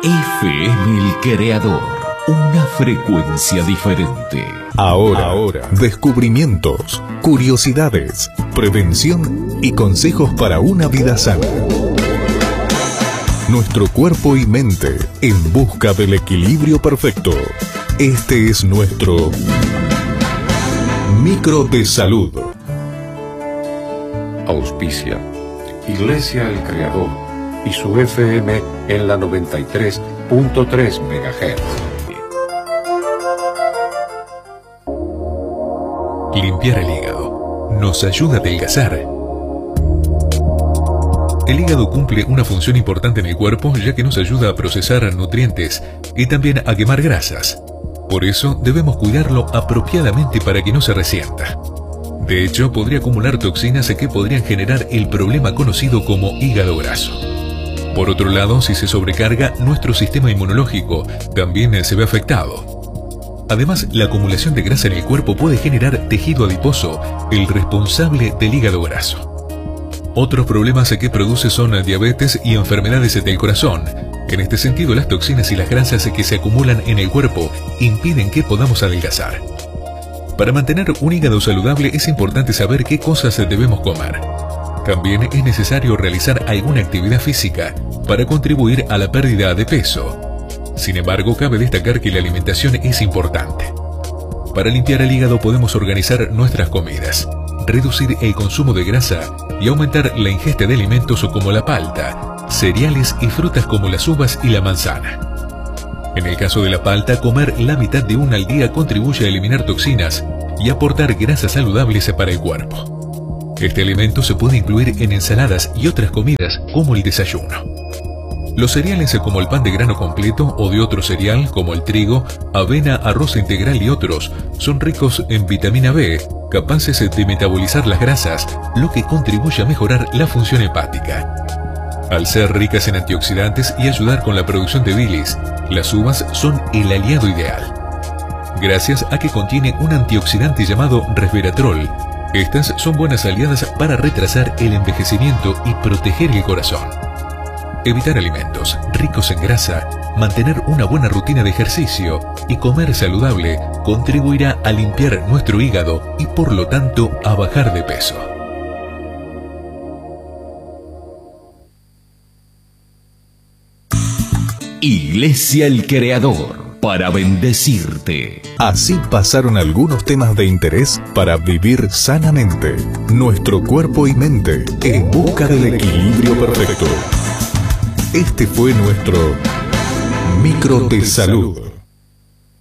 FM El Creador, una frecuencia diferente. Ahora, descubrimientos, curiosidades, prevención y consejos para una vida sana. Nuestro cuerpo y mente en busca del equilibrio perfecto. Este es nuestro Micro de Salud. Auspicia Iglesia El Creador y su FM en la 93.3 MHz. Limpiar el hígado nos ayuda a adelgazar. El hígado cumple una función importante en el cuerpo, ya que nos ayuda a procesar nutrientes y también a quemar grasas. Por eso debemos cuidarlo apropiadamente para que no se resienta. De hecho, podría acumular toxinas que podrían generar el problema conocido como hígado graso. Por otro lado, si se sobrecarga, nuestro sistema inmunológico también se ve afectado. Además, la acumulación de grasa en el cuerpo puede generar tejido adiposo, el responsable del hígado graso. Otros problemas que produce son diabetes y enfermedades del corazón. En este sentido, las toxinas y las grasas que se acumulan en el cuerpo impiden que podamos adelgazar. Para mantener un hígado saludable es importante saber qué cosas debemos comer. También es necesario realizar alguna actividad física para contribuir a la pérdida de peso. Sin embargo, cabe destacar que la alimentación es importante. Para limpiar el hígado podemos organizar nuestras comidas, reducir el consumo de grasa y aumentar la ingesta de alimentos como la palta, cereales y frutas como las uvas y la manzana. En el caso de la palta, comer la mitad de una al día contribuye a eliminar toxinas y aportar grasas saludables para el cuerpo. Este alimento se puede incluir en ensaladas y otras comidas como el desayuno. Los cereales como el pan de grano completo o de otro cereal como el trigo, avena, arroz integral y otros son ricos en vitamina B, capaces de metabolizar las grasas, lo que contribuye a mejorar la función hepática. Al ser ricas en antioxidantes y ayudar con la producción de bilis, las uvas son el aliado ideal. Gracias a que contiene un antioxidante llamado resveratrol, estas son buenas aliadas para retrasar el envejecimiento y proteger el corazón. Evitar alimentos ricos en grasa, mantener una buena rutina de ejercicio y comer saludable contribuirá a limpiar nuestro hígado y por lo tanto a bajar de peso. Iglesia El Creador, para bendecirte. Así pasaron algunos temas de interés para vivir sanamente. Nuestro cuerpo y mente en busca del equilibrio perfecto. Este fue nuestro Micro de Salud.